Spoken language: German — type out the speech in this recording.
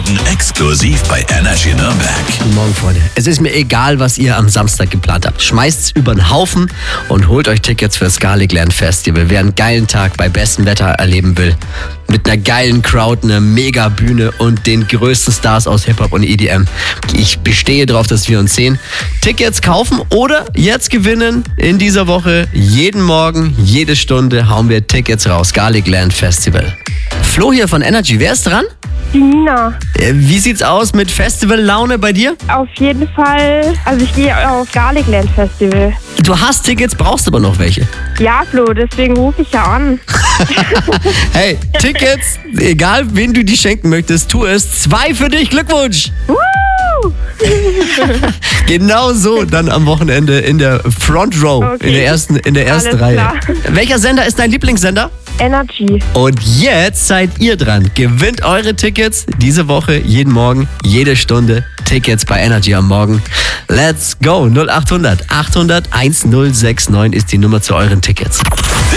Minuten exklusiv bei Energy Nürnberg. Guten Morgen, Freunde. Es ist mir egal, was ihr am Samstag geplant habt. Schmeißt's über den Haufen und holt euch Tickets fürs Garlicland Festival. Wer einen geilen Tag bei bestem Wetter erleben will, mit einer geilen Crowd, einer mega Bühne und den größten Stars aus Hip-Hop und EDM. Ich bestehe darauf, dass wir uns sehen. Tickets kaufen oder jetzt gewinnen. In dieser Woche, jeden Morgen, jede Stunde hauen wir Tickets raus. Garlicland Festival. Flo hier von Energy. Wer ist dran? Die Nina. Wie sieht's aus mit Festival-Laune bei dir? Auf jeden Fall. Also ich gehe auf Garlicland Festival. Du hast Tickets, brauchst aber noch welche. Ja, Flo, deswegen rufe ich ja an. Hey, Tickets, egal wen du die schenken möchtest, tu es. 2 für dich, Glückwunsch! Woo! Genau so dann am Wochenende in der Front Row, Okay. in der ersten Alles Reihe. klar. Welcher Sender ist dein Lieblingssender? Energy. Und jetzt seid ihr dran. Gewinnt eure Tickets diese Woche, jeden Morgen, jede Stunde. Tickets bei Energy am Morgen. Let's go! 0800 800 1069 ist die Nummer zu euren Tickets.